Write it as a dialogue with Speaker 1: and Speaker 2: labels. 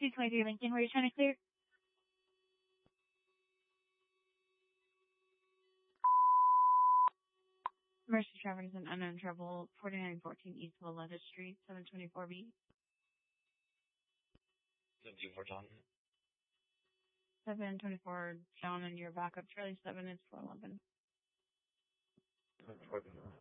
Speaker 1: 223 Lincoln, where are you trying to clear? Mercy traffic is an unknown trouble, 4914 East Willetta Street, 724B.
Speaker 2: 724 John.
Speaker 1: 724 John, and your backup Charlie 7 is 411.
Speaker 2: 724.